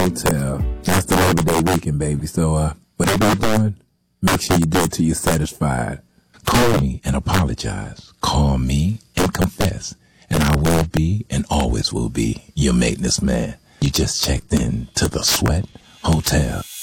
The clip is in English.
Hotel. That's the Labor Day weekend, baby. So, whatever you're doing, make sure you do it till you're satisfied. Call me and apologize. Call me and confess. And I will be and always will be your maintenance man. You just checked in to the Sweat Hotel.